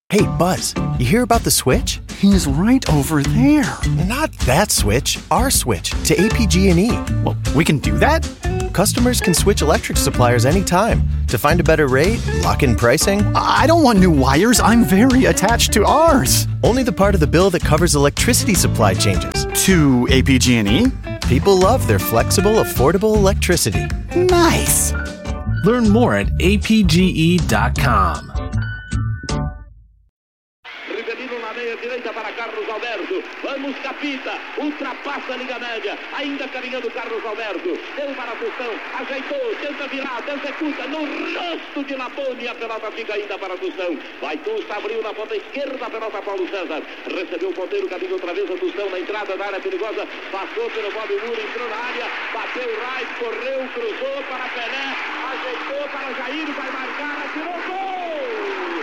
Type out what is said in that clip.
Hey, Buzz, you hear about the switch? He's right over there. Not that switch, our switch to APG&E. Well, we can do that? Customers can switch electric suppliers anytime to find a better rate, lock in pricing. I don't want new wires. I'm very attached to ours. Only the part of the bill that covers electricity supply changes. To APG&E? People love their flexible, affordable electricity. Nice. Learn more at apge.com. Direita para Carlos Alberto, vamos Capita, ultrapassa a linha média, ainda caminhando Carlos Alberto, deu para a Tostão, ajeitou, tenta virar, executa, no rosto de Labone, a pelota fica ainda para a Tostão, vai Tusta, abriu na ponta esquerda, a pelota Paulo César, recebeu o ponteiro, caminho outra vez a Tostão na entrada da área perigosa, passou pelo Bob Moura, entrou na área, bateu o right, correu, cruzou para Pelé, ajeitou para Jair, vai marcar, atirou, gol!